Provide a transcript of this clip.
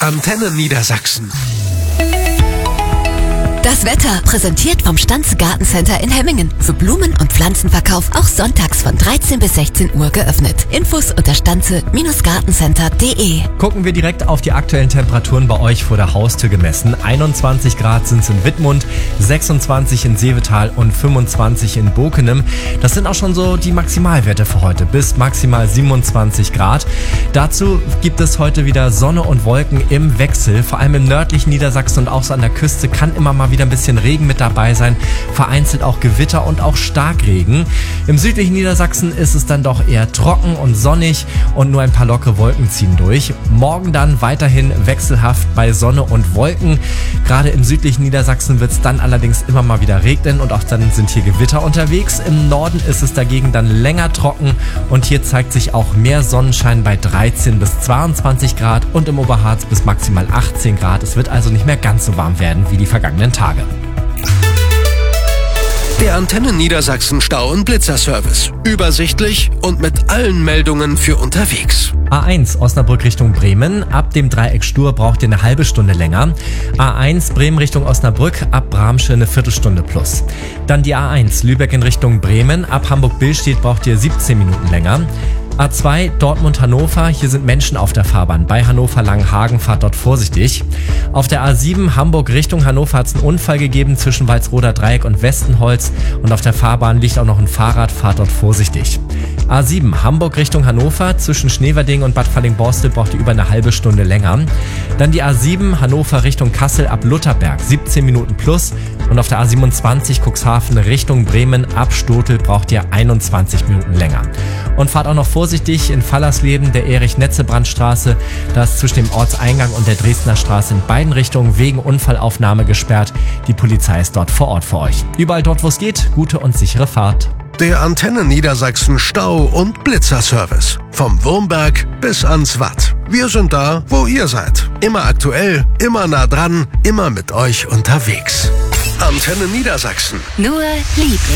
Antenne Niedersachsen. Das Wetter, präsentiert vom Stanze Gartencenter in Hemmingen. Für Blumen- und Pflanzenverkauf auch sonntags von 13 bis 16 Uhr geöffnet. Infos unter stanze-gartencenter.de. Gucken wir direkt auf die aktuellen Temperaturen bei euch vor der Haustür gemessen. 21 Grad sind es in Wittmund, 26 in Seevetal und 25 in Bokenem. Das sind auch schon so die Maximalwerte für heute, bis maximal 27 Grad. Dazu gibt es heute wieder Sonne und Wolken im Wechsel. Vor allem im nördlichen Niedersachsen und auch so an der Küste kann immer mal wieder ein bisschen Regen mit dabei sein, vereinzelt auch Gewitter und auch Starkregen. Im südlichen Niedersachsen ist es dann doch eher trocken und sonnig und nur ein paar lockere Wolken ziehen durch. Morgen dann weiterhin wechselhaft bei Sonne und Wolken. Gerade im südlichen Niedersachsen wird es dann allerdings immer mal wieder regnen und auch dann sind hier Gewitter unterwegs. Im Norden ist es dagegen dann länger trocken und hier zeigt sich auch mehr Sonnenschein bei 13 bis 22 Grad und im Oberharz bis maximal 18 Grad. Es wird also nicht mehr ganz so warm werden wie die vergangenen Tage. Der Antenne Niedersachsen Stau- und Blitzerservice. Übersichtlich und mit allen Meldungen für unterwegs. A1 Osnabrück Richtung Bremen. Ab dem Dreieck Stur braucht ihr eine halbe Stunde länger. A1 Bremen Richtung Osnabrück. Ab Bramsche eine Viertelstunde plus. Dann die A1 Lübeck in Richtung Bremen. Ab Hamburg-Billstedt braucht ihr 17 Minuten länger. A2 Dortmund-Hannover, hier sind Menschen auf der Fahrbahn. Bei Hannover-Langenhagen, fahrt dort vorsichtig. Auf der A7 Hamburg Richtung Hannover hat es einen Unfall gegeben zwischen Walsroder Dreieck und Westenholz und auf der Fahrbahn liegt auch noch ein Fahrrad, fahrt dort vorsichtig. A7 Hamburg Richtung Hannover, zwischen Schneverding und Bad Falling-Borstel braucht ihr über eine halbe Stunde länger. Dann die A7 Hannover Richtung Kassel ab Lutherberg, 17 Minuten plus. Und auf der A27 Cuxhaven Richtung Bremen ab Stotel braucht ihr 21 Minuten länger. Und fahrt auch noch vorsichtig in Fallersleben, der Erich-Netzebrand-Straße. Da ist zwischen dem Ortseingang und der Dresdner Straße in beiden Richtungen wegen Unfallaufnahme gesperrt. Die Polizei ist dort vor Ort für euch. Überall dort, wo es geht, gute und sichere Fahrt. Der Antenne Niedersachsen Stau- und Blitzerservice. Vom Wurmberg bis ans Watt. Wir sind da, wo ihr seid. Immer aktuell, immer nah dran, immer mit euch unterwegs. Antenne Niedersachsen. Nur Liebling.